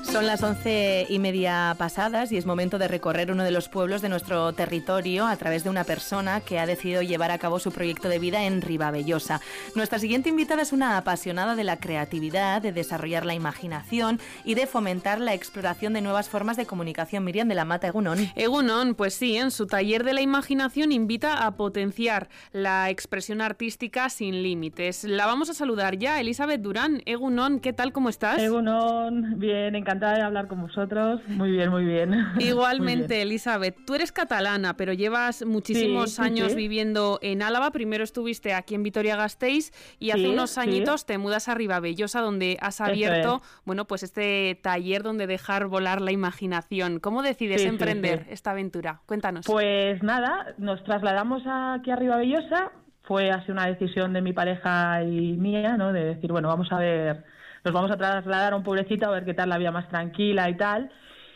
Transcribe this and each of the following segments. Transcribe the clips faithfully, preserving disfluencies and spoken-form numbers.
Son las once y media pasadas y es momento de recorrer uno de los pueblos de nuestro territorio a través de una persona que ha decidido llevar a cabo su proyecto de vida en Ribavellosa. Nuestra siguiente invitada es una apasionada de la creatividad, de desarrollar la imaginación y de fomentar la exploración de nuevas formas de comunicación. Miriam de la Mata, Egunon. Egunon, pues sí, en su taller de la imaginación invita a potenciar la expresión artística sin límites. La vamos a saludar ya, Elizabeth Durán. Egunon, ¿qué tal? ¿Cómo estás? Egunon, bien, encantada de hablar con vosotros. Muy bien, muy bien. Igualmente, muy bien. Elizabeth, tú eres catalana, pero llevas muchísimos sí, años sí. viviendo en Álava. Primero estuviste aquí en Vitoria-Gasteiz y hace sí, unos añitos sí. te mudas a Ribavellosa, donde has abierto, es. bueno, pues este taller donde dejar volar la imaginación. ¿Cómo decides Sí, emprender sí, sí. esta aventura? Cuéntanos. Pues nada, nos trasladamos aquí a Ribavellosa. Fue así una decisión de mi pareja y mía, ¿no? De decir, bueno, vamos a ver, nos vamos a trasladar a un pueblecito a ver qué tal la vida más tranquila y tal.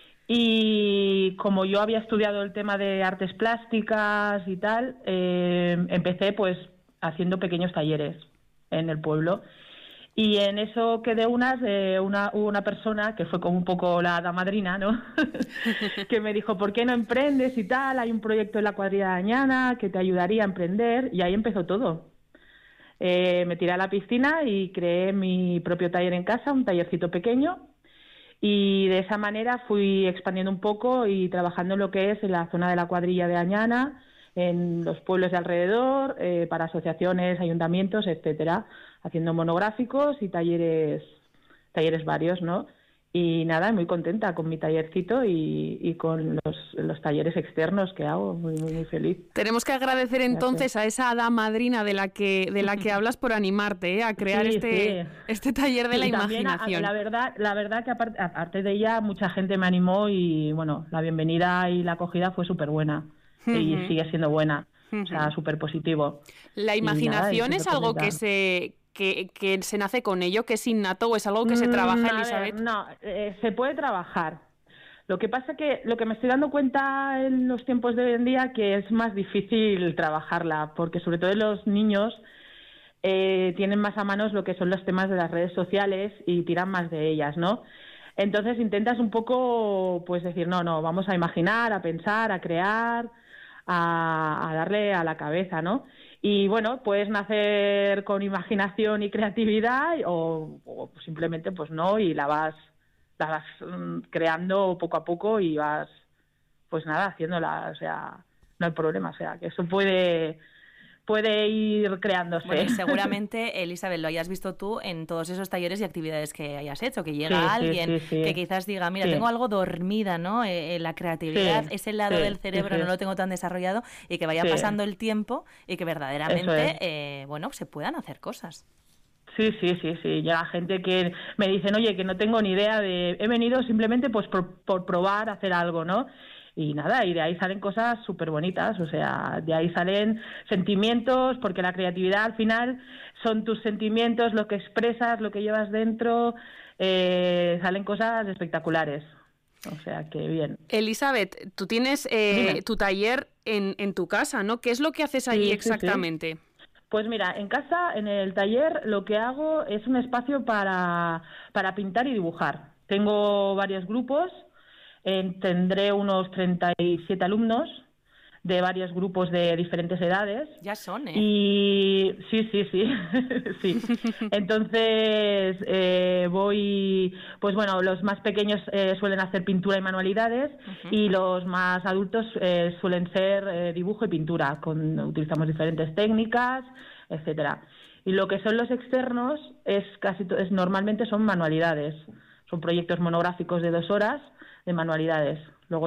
Y como yo había estudiado el tema de artes plásticas y tal, eh, empecé pues haciendo pequeños talleres en el pueblo. Y en eso quedé unas, eh, una, una persona que fue como un poco la hada madrina, ¿no? que me dijo, ¿por qué no emprendes y tal? Hay un proyecto en la cuadrilla de Añana que te ayudaría a emprender. Y ahí empezó todo. Eh, me tiré a la piscina y creé mi propio taller en casa, un tallercito pequeño. Y de esa manera fui expandiendo un poco y trabajando en lo que es en la zona de la cuadrilla de Añana, en los pueblos de alrededor, eh, para asociaciones, ayuntamientos, etcétera, haciendo monográficos y talleres, talleres varios, ¿no? Y nada, muy contenta con mi tallercito y, y con los, los talleres externos que hago, muy, muy, muy feliz. Tenemos que agradecer entonces a esa hada madrina de la que de la que hablas por animarte, ¿eh? a crear sí, este sí. este taller de sí, la imaginación. imaginación. A, a, la verdad, la verdad que aparte, aparte de ella mucha gente me animó y bueno, la bienvenida y la acogida fue súper buena. Uh-huh. Y sigue siendo buena, uh-huh. O sea, súper positivo. La imaginación nada, es algo que se que, que se nace con ello, que es innato o es algo que se trabaja, mm, Elizabeth. Ver, no, eh, se puede trabajar. Lo que pasa que lo que me estoy dando cuenta en los tiempos de hoy en día que es más difícil trabajarla, porque sobre todo los niños eh, tienen más a manos lo que son los temas de las redes sociales y tiran más de ellas, ¿no? Entonces intentas un poco, pues decir, no, no, vamos a imaginar, a pensar, a crear, a, a darle a la cabeza, ¿no? Y bueno, puedes nacer con imaginación y creatividad o, o simplemente pues no y la vas, la vas creando poco a poco y vas, pues nada, haciéndola, o sea, no hay problema, o sea, que eso puede... puede ir creándose. Bueno, y seguramente, Elizabeth, lo hayas visto tú en todos esos talleres y actividades que hayas hecho, que llega sí, alguien sí, sí, sí. que quizás diga, mira, sí. tengo algo dormida, ¿no? Eh, la creatividad, sí, ese lado sí, del cerebro sí, sí. no lo tengo tan desarrollado y que vaya sí. pasando el tiempo y que verdaderamente, es. eh, bueno, se puedan hacer cosas. Sí, sí, sí, sí. Llega gente que me dicen, oye, que no tengo ni idea de... He venido simplemente pues por, por probar hacer algo, ¿no? Y nada, y de ahí salen cosas súper bonitas, o sea, de ahí salen sentimientos, porque la creatividad al final son tus sentimientos, lo que expresas, lo que llevas dentro, eh, salen cosas espectaculares. O sea, que bien. Elizabeth, tú tienes eh, tu taller en, en tu casa, ¿no? ¿Qué es lo que haces allí sí, exactamente? Sí, sí. Pues mira, en casa, en el taller, lo que hago es un espacio para, para pintar y dibujar. Tengo varios grupos, eh, tendré unos treinta y siete alumnos de varios grupos de diferentes edades. Ya son, ¿eh? Y sí, sí, sí, sí. Entonces eh, voy, pues bueno, los más pequeños eh, suelen hacer pintura y manualidades uh-huh. y los más adultos eh, suelen ser eh, dibujo y pintura. Con, utilizamos diferentes técnicas, etcétera. Y lo que son los externos es casi, es normalmente son manualidades. Son proyectos monográficos de dos horas de manualidades.